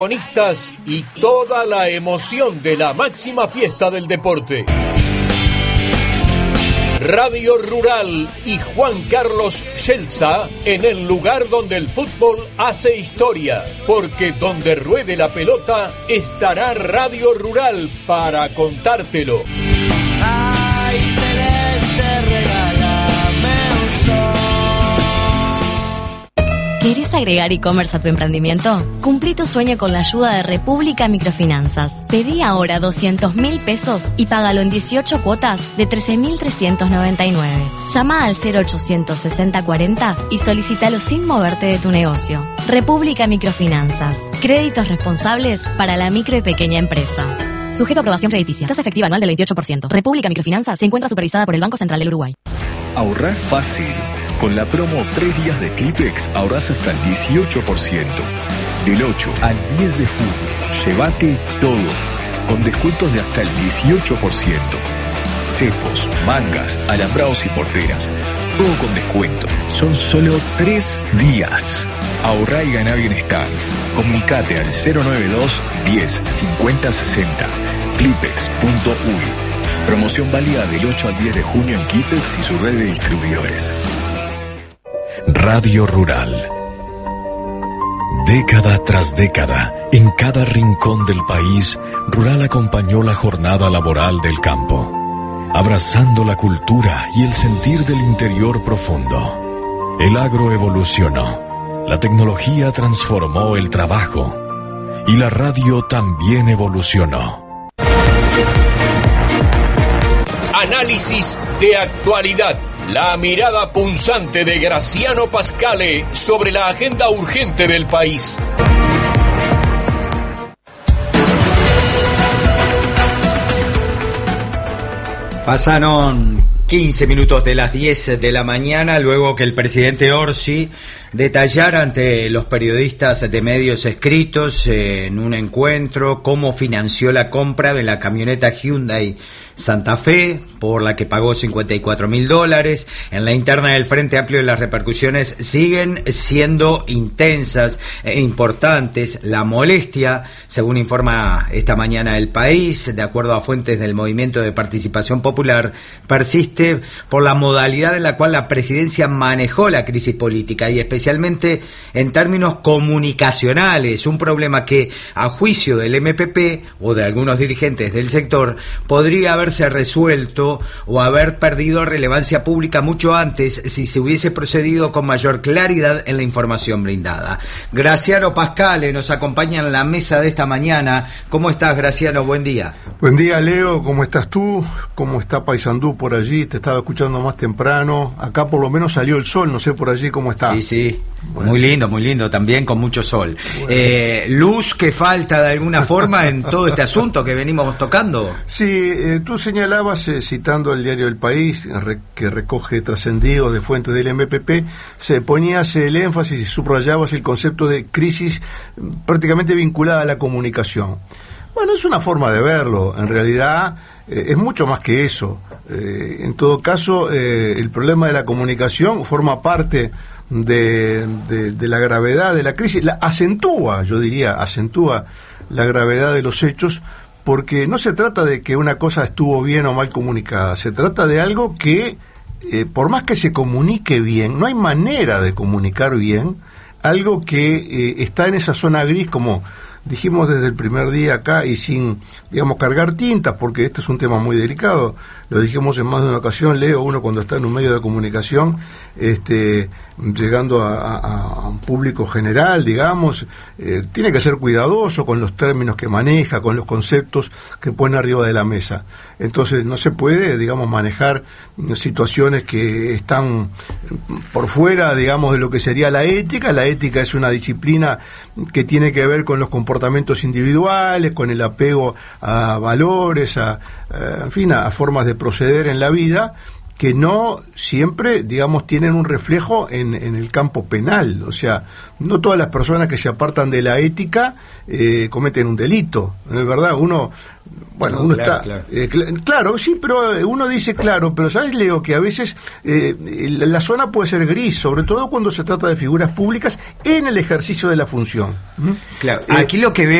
Y toda la emoción de la máxima fiesta del deporte. Radio Rural y Juan Carlos Schelza en el lugar donde el fútbol hace historia, porque donde ruede la pelota estará Radio Rural para contártelo. Ay, celeste, regálame un sol. ¿Querés agregar e-commerce a tu emprendimiento? Cumplí tu sueño con la ayuda de República Microfinanzas. Pedí ahora 200.000 pesos y págalo en 18 cuotas de 13.399. Llama al 0800 60 40 y solicítalo sin moverte de tu negocio. República Microfinanzas. Créditos responsables para la micro y pequeña empresa. Sujeto a aprobación crediticia. Tasa efectiva anual del 28%. República Microfinanzas se encuentra supervisada por el Banco Central del Uruguay. Ahorrar fácil. Con la promo 3 días de Clipex ahorras hasta el 18%. Del 8 al 10 de junio, llévate todo, con descuentos de hasta el 18%. Cepos, mangas, alambrados y porteras, todo con descuento. Son solo 3 días. Ahorrá y ganá bienestar. Comunicate al 092 10 50 60. Clipex.uy. Promoción válida del 8 al 10 de junio en Clipex y su red de distribuidores. Radio Rural. Década tras década, en cada rincón del país, Rural acompañó la jornada laboral del campo, abrazando la cultura y el sentir del interior profundo. El agro evolucionó, la tecnología transformó el trabajo y la radio también evolucionó. Análisis de actualidad. La mirada punzante de Graciano Pascale sobre la agenda urgente del país. Pasaron 15 minutos de las 10 de la mañana, luego que el presidente Orsi detallara ante los periodistas de medios escritos en un encuentro cómo financió la compra de la camioneta Hyundai Santa Fe, por la que pagó $54.000. En la interna del Frente Amplio las repercusiones siguen siendo intensas e importantes. La molestia, según informa esta mañana El País, de acuerdo a fuentes del Movimiento de Participación Popular, persiste por la modalidad en la cual la presidencia manejó la crisis política y especialmente en términos comunicacionales, un problema que, a juicio del MPP o de algunos dirigentes del sector, podría haberse resuelto o haber perdido relevancia pública mucho antes si se hubiese procedido con mayor claridad en la información brindada. Graciano Pascale nos acompaña en la mesa de esta mañana. ¿Cómo estás, Graciano? Buen día. Buen día, Leo. ¿Cómo estás tú? ¿Cómo está Paysandú por allí? Te estaba escuchando más temprano. Acá por lo menos salió el sol, no sé por allí cómo está. Sí. Bueno. Muy lindo, también con mucho sol. Bueno. Luz que falta de alguna forma en todo este asunto que venimos tocando. Sí, tú señalabas, citando el diario El País, que recoge trascendidos de fuentes del MPP, ponías el énfasis y subrayabas el concepto de crisis prácticamente vinculada a la comunicación. Bueno, es una forma de verlo, en realidad es mucho más que eso. En todo caso, el problema de la comunicación forma parte de la gravedad de la crisis, acentúa la gravedad de los hechos, porque no se trata de que una cosa estuvo bien o mal comunicada, se trata de algo que, por más que se comunique bien, no hay manera de comunicar bien algo que está en esa zona gris, como dijimos desde el primer día acá, y sin, digamos, cargar tintas, porque este es un tema muy delicado. Lo dijimos en más de una ocasión, Leo, uno cuando está en un medio de comunicación, llegando a un público general, digamos, tiene que ser cuidadoso con los términos que maneja, con los conceptos que pone arriba de la mesa. Entonces no se puede, digamos, manejar situaciones que están por fuera, digamos, de lo que sería la ética. La ética es una disciplina que tiene que ver con los comportamientos individuales, con el apego a valores, en fin, a formas de proceder en la vida, que no siempre, digamos, tienen un reflejo en el campo penal. O sea, no todas las personas que se apartan de la ética cometen un delito, ¿no es verdad? Uno Claro. Claro, sí, pero uno dice claro, pero ¿sabes, Leo? Que a veces la zona puede ser gris, sobre todo cuando se trata de figuras públicas en el ejercicio de la función. Claro, aquí lo que